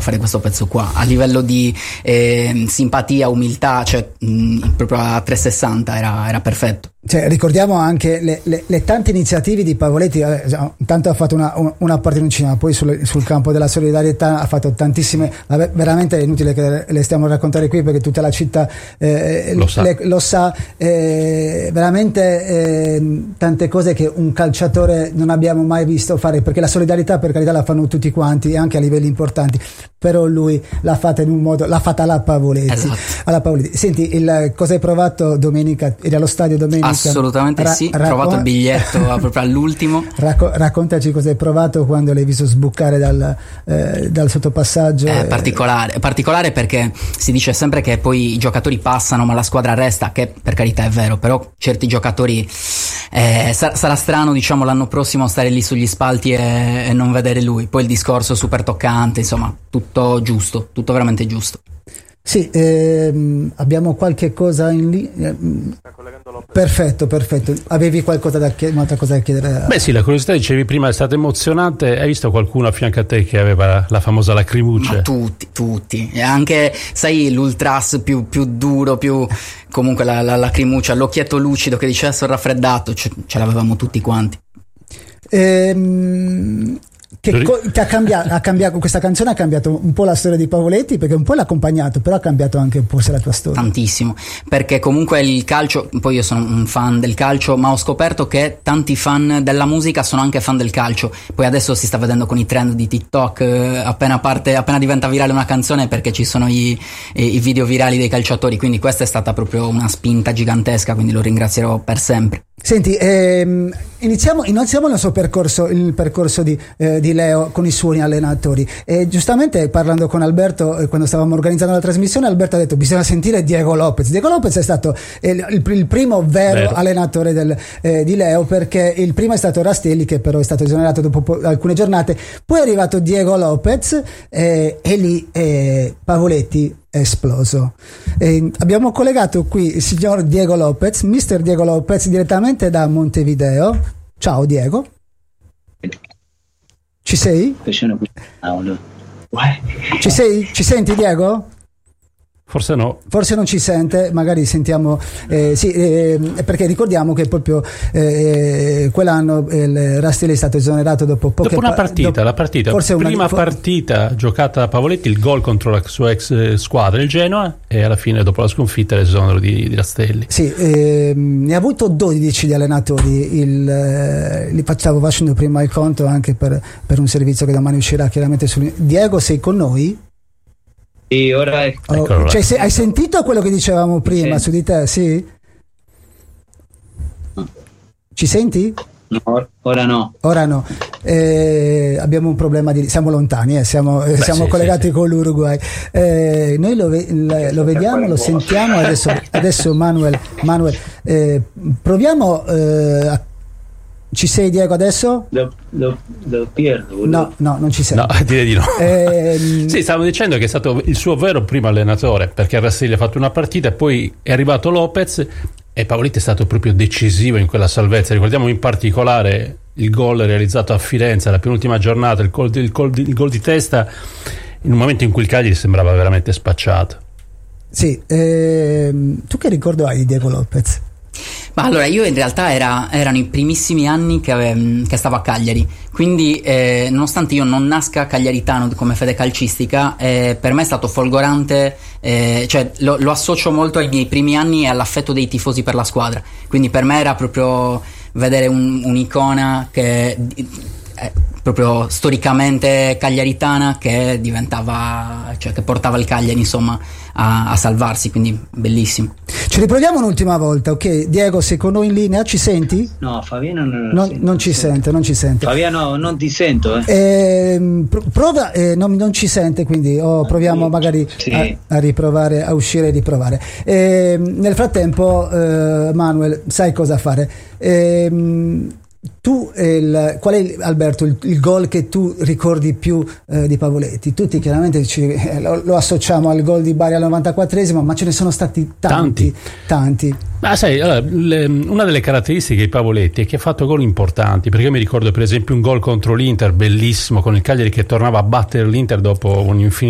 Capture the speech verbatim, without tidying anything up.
fare questo pezzo qua, a livello di eh, simpatia, umiltà, cioè mh, proprio a trecentosessanta era, era perfetto. Cioè, ricordiamo anche le, le, le tante iniziative di Pavoletti. Eh, intanto ha fatto una, una parte in cinema, poi sul, sul campo della solidarietà ha fatto tantissime, veramente è inutile che le stiamo a raccontare qui perché tutta la città eh, lo sa, le, lo sa eh, veramente eh, tante cose che un calciatore non abbiamo mai visto fare, perché la solidarietà per carità la fanno tutti quanti anche a livelli importanti, però lui l'ha fatta in un modo, l'ha fatta alla Pavoletti, esatto. alla Pavoletti. Senti, il, cosa hai provato domenica? Eri allo stadio domenica? Assolutamente Ra- sì, ho trovato raccon- il biglietto proprio all'ultimo. Racco- raccontaci cosa hai provato quando l'hai visto sbucare dal, eh, dal sottopassaggio. È eh. particolare, è particolare perché si dice sempre che poi i giocatori passano ma la squadra resta, che per carità è vero, però certi giocatori eh, sa- sarà strano diciamo l'anno prossimo stare lì sugli spalti e, e non vedere lui. Poi il discorso super toccante, insomma tutto giusto, tutto veramente giusto. Sì, ehm, abbiamo qualche cosa in lì. Sta collegando Lopez. Perfetto, perfetto. Avevi qualcosa da chiedere, un'altra cosa da chiedere? Beh sì, la curiosità, dicevi prima, è stata emozionante. Hai visto qualcuno a fianco a te che aveva la famosa lacrimuccia? Ma tutti, tutti. E anche, sai, l'ultras più, più duro, più comunque la, la lacrimuccia, l'occhietto lucido che diceva sono raffreddato, ce, ce l'avevamo tutti quanti. Ehm... Che, co- che ha cambiato, ha cambiato questa canzone ha cambiato un po' la storia di Pavoletti, perché un po' l'ha accompagnato, però ha cambiato anche forse la tua storia. Tantissimo, perché comunque il calcio, poi io sono un fan del calcio, ma ho scoperto che tanti fan della musica sono anche fan del calcio. Poi adesso si sta vedendo con i trend di TikTok, eh, appena parte, appena diventa virale una canzone perché ci sono i, i video virali dei calciatori, quindi questa è stata proprio una spinta gigantesca, quindi lo ringrazierò per sempre. Senti, ehm, iniziamo, iniziamo il nostro percorso, il percorso di, eh, di Leo con i suoi allenatori. E giustamente parlando con Alberto, eh, quando stavamo organizzando la trasmissione, Alberto ha detto bisogna sentire Diego Lopez. Diego Lopez è stato eh, il, il primo vero, vero. allenatore del, eh, di Leo, perché il primo è stato Rastelli, che però è stato esonerato dopo po- alcune giornate. Poi è arrivato Diego Lopez eh, e lì eh, Pavoletti è esploso. Eh, abbiamo collegato qui il signor Diego Lopez, mister Diego Lopez, direttamente da Montevideo. Ciao Diego. Ci sei? Ci sei? Ci senti Diego? Forse no. Forse non ci sente, magari sentiamo. Eh, sì, eh, perché ricordiamo che proprio eh, quell'anno il Rastelli è stato esonerato dopo poche dopo una partita, dopo, la partita, forse prima una, partita giocata da Pavoletti, il gol contro la sua ex squadra, il Genoa, e alla fine dopo la sconfitta l'esonero di, di Rastelli. Sì, eh, ne ha avuto dodici di allenatori. Il, eh, li stavo facendo prima il conto anche per, per un servizio che domani uscirà chiaramente sul. Diego, sei con noi? Sì, ora è... oh, cioè, se, hai sentito quello che dicevamo prima sì. su di te? Sì? Ci senti? No, ora no. Ora no. Eh, abbiamo un problema di... siamo lontani, eh, siamo, eh, siamo sì, collegati sì, sì. con l'Uruguay. Eh, noi lo, ve- lo vediamo, lo sentiamo. Adesso, adesso Manuel, Manuel eh, proviamo eh, a... Ci sei Diego adesso? Lo, lo, lo perdo. No, no, non ci sei. No, direi di no. Eh, sì, stavo dicendo che è stato il suo vero primo allenatore, perché Rastelli ha fatto una partita e poi è arrivato Lopez e Pavoletti è stato proprio decisivo in quella salvezza. Ricordiamo in particolare il gol realizzato a Firenze la penultima giornata, il gol, il gol, il gol di testa in un momento in cui il Cagliari sembrava veramente spacciato. Sì, ehm, tu che ricordo hai di Diego Lopez? Ma allora io in realtà era, erano i primissimi anni che, ave, che stavo a Cagliari, quindi eh, nonostante io non nasca cagliaritano come fede calcistica, eh, per me è stato folgorante, eh, cioè lo, lo associo molto ai miei primi anni e all'affetto dei tifosi per la squadra, quindi per me era proprio vedere un, un'icona che eh, proprio storicamente cagliaritana che diventava, cioè che portava il Cagliari insomma a, a salvarsi, quindi bellissimo. Ci riproviamo un'ultima volta, ok? Diego, sei con noi in linea, ci senti? No, Fabiano non, non, sento, non ci sente, non ci sente. Fabiano, non ti sento. Eh. Eh, prova, eh, non, non ci sente, quindi oh, proviamo magari sì. a, a riprovare, a uscire e riprovare. Eh, nel frattempo, eh, Manuel, sai cosa fare? Eh, Tu, il, qual è Alberto il, il gol che tu ricordi più eh, di Pavoletti? Tutti chiaramente ci, eh, lo, lo associamo al gol di Bari al novantaquattresimo, ma ce ne sono stati tanti, tanti. tanti. Ma sai, allora, le, una delle caratteristiche di Pavoletti è che ha fatto gol importanti, perché io mi ricordo per esempio un gol contro l'Inter bellissimo con il Cagliari che tornava a battere l'Inter dopo un'infinità